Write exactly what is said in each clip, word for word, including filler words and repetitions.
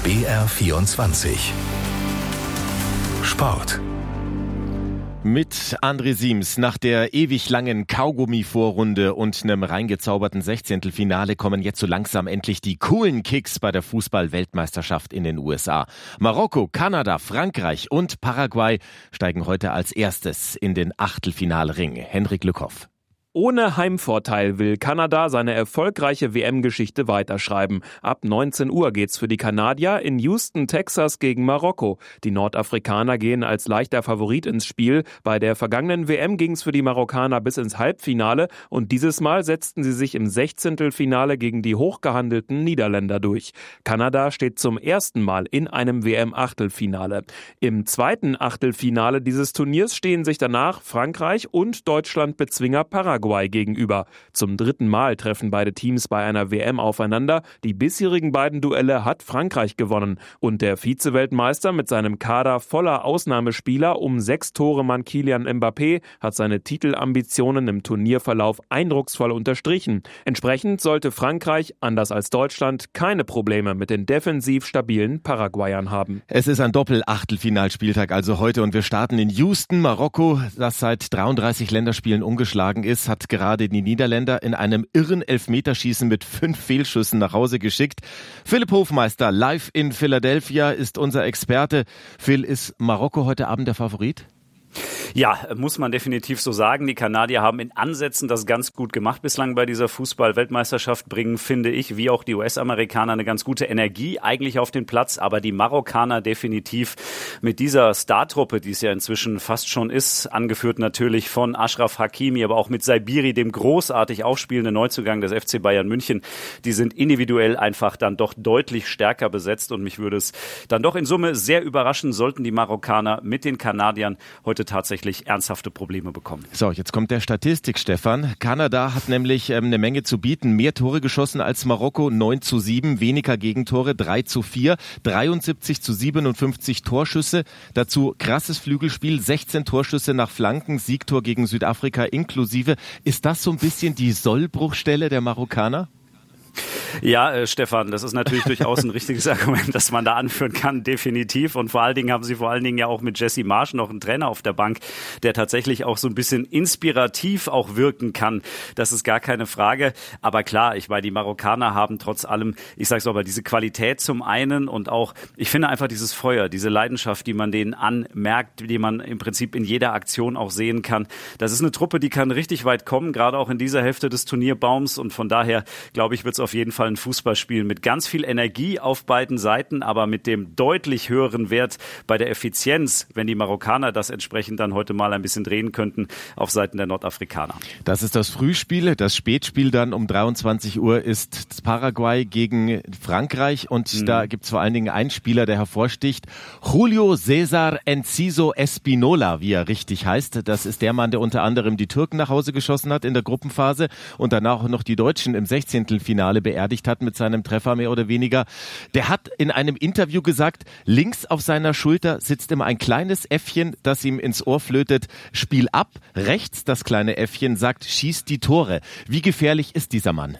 B R vierundzwanzig Sport. Mit André Siems. Nach der ewig langen Kaugummi-Vorrunde und einem reingezauberten Sechzehntelfinale kommen jetzt so langsam endlich die coolen Kicks bei der Fußball-Weltmeisterschaft in den U S A. Marokko, Kanada, Frankreich und Paraguay steigen heute als erstes in den Achtelfinalring. Henrik Lückhoff. Ohne Heimvorteil will Kanada seine erfolgreiche W M-Geschichte weiterschreiben. Ab neunzehn Uhr geht's für die Kanadier in Houston, Texas gegen Marokko. Die Nordafrikaner gehen als leichter Favorit ins Spiel. Bei der vergangenen W M ging's für die Marokkaner bis ins Halbfinale und dieses Mal setzten sie sich im Sechzehntelfinale gegen die hochgehandelten Niederländer durch. Kanada steht zum ersten Mal in einem W M-Achtelfinale. Im zweiten Achtelfinale dieses Turniers stehen sich danach Frankreich und Deutschland-Bezwinger Paraguay gegenüber. Zum dritten Mal treffen beide Teams bei einer W M aufeinander. Die bisherigen beiden Duelle hat Frankreich gewonnen. Und der Vize-Weltmeister mit seinem Kader voller Ausnahmespieler um sechs Tore Mann Kylian Mbappé hat seine Titelambitionen im Turnierverlauf eindrucksvoll unterstrichen. Entsprechend sollte Frankreich, anders als Deutschland, keine Probleme mit den defensiv stabilen Paraguayern haben. Es ist ein Doppel-Achtelfinalspieltag also heute und wir starten in Houston. Marokko, das seit dreiunddreißig Länderspielen ungeschlagen ist, hat gerade die Niederländer in einem irren Elfmeterschießen mit fünf Fehlschüssen nach Hause geschickt. Philipp Hofmeister, live in Philadelphia, ist unser Experte. Phil, ist Marokko heute Abend der Favorit? Ja, muss man definitiv so sagen. Die Kanadier haben in Ansätzen das ganz gut gemacht bislang bei dieser Fußball-Weltmeisterschaft, bringen, finde ich, wie auch die U S-Amerikaner eine ganz gute Energie eigentlich auf den Platz. Aber die Marokkaner definitiv mit dieser Startruppe, die es ja inzwischen fast schon ist, angeführt natürlich von Achraf Hakimi, aber auch mit Saibiri, dem großartig aufspielenden Neuzugang des F C Bayern München. Die sind individuell einfach dann doch deutlich stärker besetzt und mich würde es dann doch in Summe sehr überraschen, sollten die Marokkaner mit den Kanadiern heute tatsächlich ernsthafte Probleme bekommen. So, jetzt kommt der Statistik, Stefan. Kanada hat nämlich ähm, eine Menge zu bieten. Mehr Tore geschossen als Marokko, neun zu sieben, weniger Gegentore, drei zu vier, dreiundsiebzig zu siebenundfünfzig Torschüsse. Dazu krasses Flügelspiel, sechzehn Torschüsse nach Flanken, Siegtor gegen Südafrika inklusive. Ist das so ein bisschen die Sollbruchstelle der Marokkaner? Ja, äh, Stefan, das ist natürlich durchaus ein richtiges Argument, das man da anführen kann, definitiv. Und vor allen Dingen haben sie vor allen Dingen ja auch mit Jesse Marsch noch einen Trainer auf der Bank, der tatsächlich auch so ein bisschen inspirativ auch wirken kann. Das ist gar keine Frage. Aber klar, ich meine, die Marokkaner haben trotz allem, ich sag's aber, diese Qualität zum einen und auch, ich finde einfach dieses Feuer, diese Leidenschaft, die man denen anmerkt, die man im Prinzip in jeder Aktion auch sehen kann. Das ist eine Truppe, die kann richtig weit kommen, gerade auch in dieser Hälfte des Turnierbaums. Und von daher, glaube ich, wird es auf jeden Fall ein Fußballspiel mit ganz viel Energie auf beiden Seiten, aber mit dem deutlich höheren Wert bei der Effizienz, wenn die Marokkaner das entsprechend dann heute mal ein bisschen drehen könnten, auf Seiten der Nordafrikaner. Das ist das Frühspiel. Das Spätspiel dann um dreiundzwanzig Uhr ist Paraguay gegen Frankreich und mhm. da gibt es vor allen Dingen einen Spieler, der hervorsticht. Julio César Enciso Espinola, wie er richtig heißt. Das ist der Mann, der unter anderem die Türken nach Hause geschossen hat in der Gruppenphase und danach auch noch die Deutschen im Sechzehntelfinale beerdigt hat mit seinem Treffer mehr oder weniger. Der hat in einem Interview gesagt, links auf seiner Schulter sitzt immer ein kleines Äffchen, das ihm ins Ohr flötet, Spiel ab. Rechts das kleine Äffchen sagt, schießt die Tore. Wie gefährlich ist dieser Mann?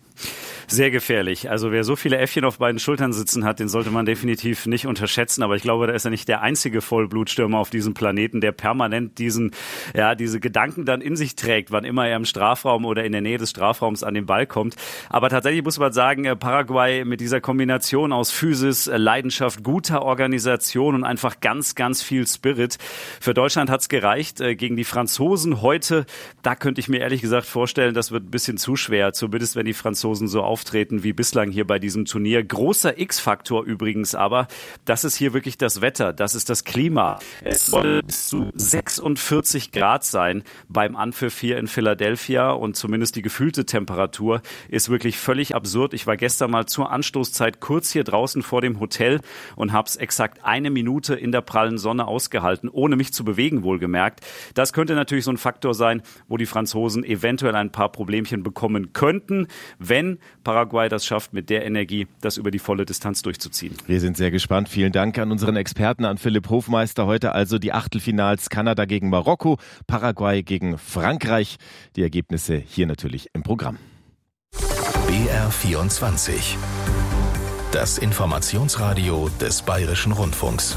Sehr gefährlich. Also wer so viele Äffchen auf beiden Schultern sitzen hat, den sollte man definitiv nicht unterschätzen. Aber ich glaube, da ist er nicht der einzige Vollblutstürmer auf diesem Planeten, der permanent diesen, ja, diese Gedanken dann in sich trägt, wann immer er im Strafraum oder in der Nähe des Strafraums an den Ball kommt. Aber tatsächlich muss man sagen, Paraguay mit dieser Kombination aus Physis, Leidenschaft, guter Organisation und einfach ganz, ganz viel Spirit. Für Deutschland hat's gereicht. Gegen die Franzosen heute, da könnte ich mir ehrlich gesagt vorstellen, das wird ein bisschen zu schwer, zumindest wenn die Franzosen so auf auftreten wie bislang hier bei diesem Turnier. Großer X-Faktor übrigens aber, das ist hier wirklich das Wetter, das ist das Klima. Es soll bis zu sechsundvierzig Grad sein beim Anpfiff hier in Philadelphia und zumindest die gefühlte Temperatur ist wirklich völlig absurd. Ich war gestern mal zur Anstoßzeit kurz hier draußen vor dem Hotel und habe es exakt eine Minute in der prallen Sonne ausgehalten, ohne mich zu bewegen, wohlgemerkt. Das könnte natürlich so ein Faktor sein, wo die Franzosen eventuell ein paar Problemchen bekommen könnten, wenn Paraguay das schafft, mit der Energie das über die volle Distanz durchzuziehen. Wir sind sehr gespannt. Vielen Dank an unseren Experten, an Philipp Hofmeister. Heute also die Achtelfinals Kanada gegen Marokko, Paraguay gegen Frankreich. Die Ergebnisse hier natürlich im Programm. B R vierundzwanzig Das Informationsradio des Bayerischen Rundfunks.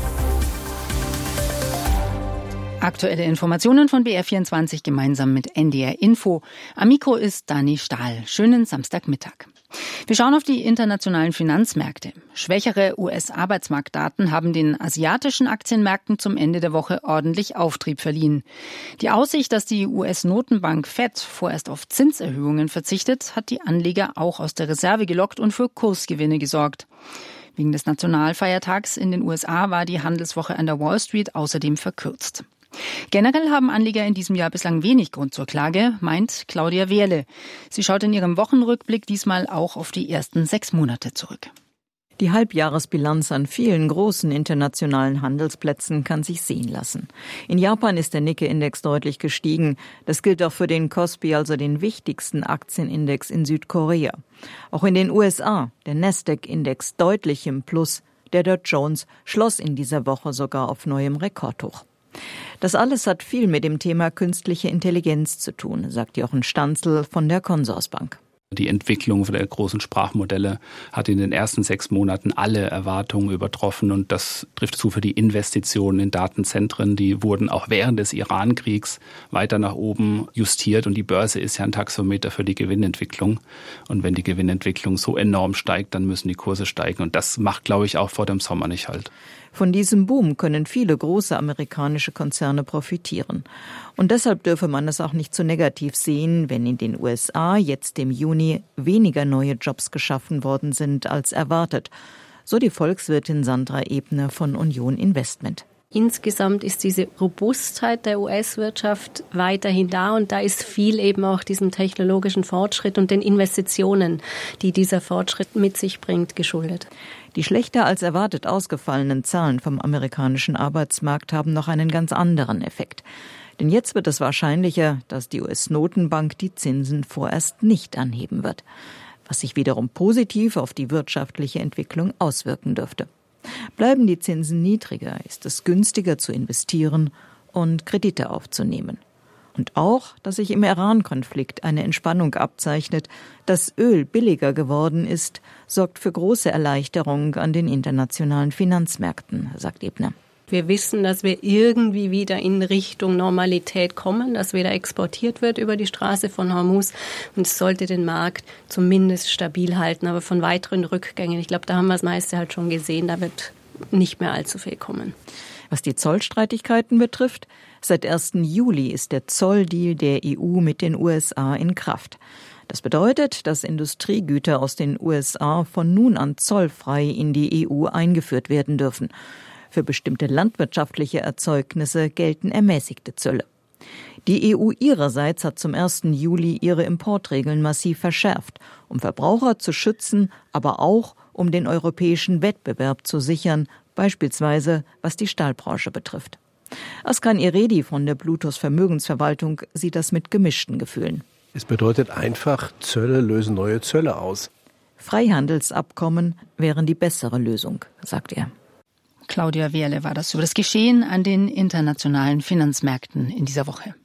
Aktuelle Informationen von B R vierundzwanzig gemeinsam mit N D R Info. Am Mikro ist Dani Stahl. Schönen Samstagmittag. Wir schauen auf die internationalen Finanzmärkte. Schwächere U S-Arbeitsmarktdaten haben den asiatischen Aktienmärkten zum Ende der Woche ordentlich Auftrieb verliehen. Die Aussicht, dass die U S-Notenbank Fed vorerst auf Zinserhöhungen verzichtet, hat die Anleger auch aus der Reserve gelockt und für Kursgewinne gesorgt. Wegen des Nationalfeiertags in den U S A war die Handelswoche an der Wall Street außerdem verkürzt. Generell haben Anleger in diesem Jahr bislang wenig Grund zur Klage, meint Claudia Wehrle. Sie schaut in ihrem Wochenrückblick diesmal auch auf die ersten sechs Monate zurück. Die Halbjahresbilanz an vielen großen internationalen Handelsplätzen kann sich sehen lassen. In Japan ist der Nikkei-Index deutlich gestiegen. Das gilt auch für den Kospi, also den wichtigsten Aktienindex in Südkorea. Auch in den U S A, der Nasdaq-Index deutlich im Plus. Der Dow Jones schloss in dieser Woche sogar auf neuem Rekordhoch. Das alles hat viel mit dem Thema künstliche Intelligenz zu tun, sagt Jochen Stanzel von der Consorsbank. Die Entwicklung der großen Sprachmodelle hat in den ersten sechs Monaten alle Erwartungen übertroffen und das trifft zu für die Investitionen in Datenzentren. Die wurden auch während des Iran-Kriegs weiter nach oben justiert und die Börse ist ja ein Taxometer für die Gewinnentwicklung. Und wenn die Gewinnentwicklung so enorm steigt, dann müssen die Kurse steigen und das macht, glaube ich, auch vor dem Sommer nicht halt. Von diesem Boom können viele große amerikanische Konzerne profitieren. Und deshalb dürfe man es auch nicht zu negativ sehen, wenn in den U S A jetzt im Juni weniger neue Jobs geschaffen worden sind als erwartet. So die Volkswirtin Sandra Ebner von Union Investment. Insgesamt ist diese Robustheit der U S-Wirtschaft weiterhin da und da ist viel eben auch diesem technologischen Fortschritt und den Investitionen, die dieser Fortschritt mit sich bringt, geschuldet. Die schlechter als erwartet ausgefallenen Zahlen vom amerikanischen Arbeitsmarkt haben noch einen ganz anderen Effekt. Denn jetzt wird es wahrscheinlicher, dass die U S-Notenbank die Zinsen vorerst nicht anheben wird, was sich wiederum positiv auf die wirtschaftliche Entwicklung auswirken dürfte. Bleiben die Zinsen niedriger, ist es günstiger zu investieren und Kredite aufzunehmen. Und auch, dass sich im Iran-Konflikt eine Entspannung abzeichnet, dass Öl billiger geworden ist, sorgt für große Erleichterung an den internationalen Finanzmärkten, sagt Ebner. Wir wissen, dass wir irgendwie wieder in Richtung Normalität kommen, dass wieder exportiert wird über die Straße von Hormuz. Und es sollte den Markt zumindest stabil halten. Aber von weiteren Rückgängen, ich glaube, da haben wir das meiste halt schon gesehen, da wird nicht mehr allzu viel kommen. Was die Zollstreitigkeiten betrifft, seit ersten Juli ist der Zolldeal der E U mit den U S A in Kraft. Das bedeutet, dass Industriegüter aus den U S A von nun an zollfrei in die E U eingeführt werden dürfen. Für bestimmte landwirtschaftliche Erzeugnisse gelten ermäßigte Zölle. Die E U ihrerseits hat zum ersten Juli ihre Importregeln massiv verschärft, um Verbraucher zu schützen, aber auch um den europäischen Wettbewerb zu sichern, beispielsweise was die Stahlbranche betrifft. Askan Iredi von der Bluetooth Vermögensverwaltung sieht das mit gemischten Gefühlen. Es bedeutet einfach, Zölle lösen neue Zölle aus. Freihandelsabkommen wären die bessere Lösung, sagt er. Claudia Wehrle war das über das Geschehen an den internationalen Finanzmärkten in dieser Woche.